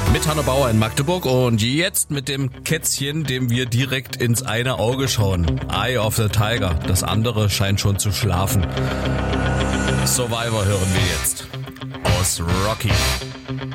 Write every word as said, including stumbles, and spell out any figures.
Mit Hanno Bauer in Magdeburg und jetzt mit dem Kätzchen, dem wir direkt ins eine Auge schauen. Eye of the Tiger. Das andere scheint schon zu schlafen. Survivor hören wir jetzt. Aus Rocky.